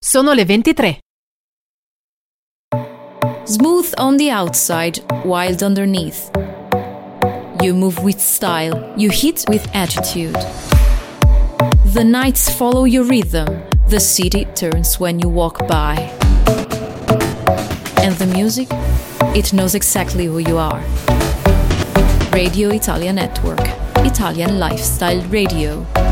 Sono le 23. Smooth on the outside, wild underneath. You move with style, you hit with attitude. The nights follow your rhythm, the city turns when you walk by. And the music, it knows exactly who you are. Radio Italia Network, Italian Lifestyle Radio.